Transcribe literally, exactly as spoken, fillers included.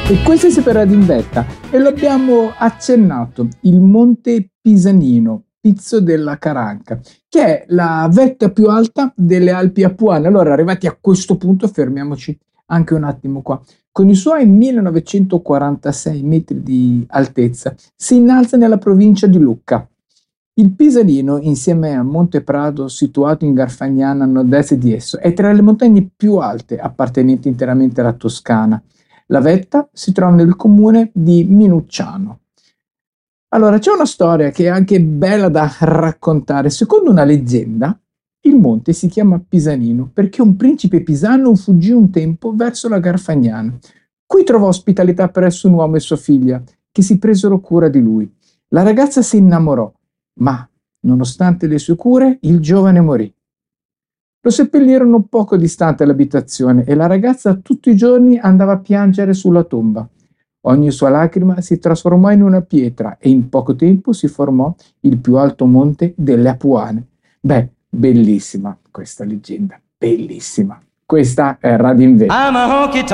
E questo è sempre Radio in Vetta e lo abbiamo accennato, il Monte Pisanino, Pizzo della Caranca, che è la vetta più alta delle Alpi Apuane. Allora, arrivati a questo punto, fermiamoci anche un attimo qua. Con i suoi millenovecentoquarantasei metri di altezza, si innalza nella provincia di Lucca. Il Pisanino, insieme al Monte Prado, situato in Garfagnana a nord-est di esso, è tra le montagne più alte appartenenti interamente alla Toscana. La vetta si trova nel comune di Minucciano. Allora, c'è una storia che è anche bella da raccontare. Secondo una leggenda, il monte si chiama Pisanino perché un principe pisano fuggì un tempo verso la Garfagnana. Qui trovò ospitalità presso un uomo e sua figlia, che si presero cura di lui. La ragazza si innamorò, ma, nonostante le sue cure, il giovane morì. Lo seppellirono poco distante dall'abitazione e la ragazza tutti i giorni andava a piangere sulla tomba. Ogni sua lacrima si trasformò in una pietra e in poco tempo si formò il più alto monte delle Apuane. Beh, bellissima questa leggenda, bellissima. Questa è Radio in Vetta.